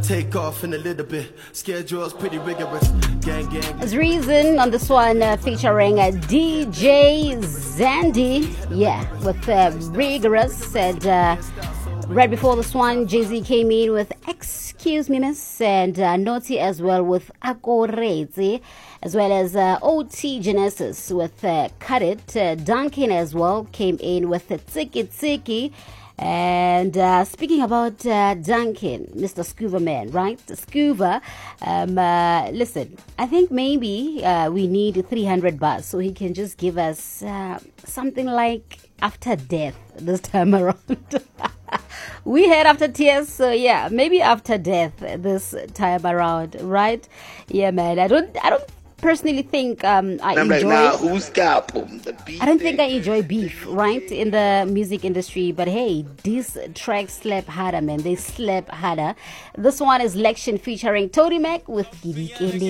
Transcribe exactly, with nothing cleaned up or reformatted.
take off in a little bit. Schedule's pretty rigorous. Gang, gang. As Reason on this one, uh, featuring uh, D J Zandy. Yeah, with uh, Rigorous. And uh, right before this one, Jay-Z came in with Excuse Me Miss, and uh, Naughty as well with Akorezi, as well as uh, O T Genesis with uh, Cut It. Uh, Duncan as well came in with uh, Tsiki Tsiki. And uh, speaking about uh, Duncan, Mister Scuba Man, right? Scuba, um, uh, listen, I think maybe uh, we need three hundred bars so he can just give us uh, something like After Death this time around. We had After Tears, so yeah, maybe After Death this time around, right? Yeah, man, I don't, I don't personally think um, I I'm enjoy. like, nah, who's got them? The beef I don't think I thing. enjoy beef, right, in the music industry. But hey, these tracks slap harder, man. They slap harder. This one is Lection featuring Tony Mac with Gidikele.